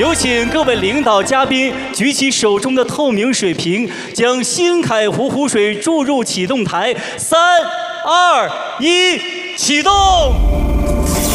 有请各位领导嘉宾举起手中的透明水瓶，将星凯湖湖水注入启动台。3、2、1，启动！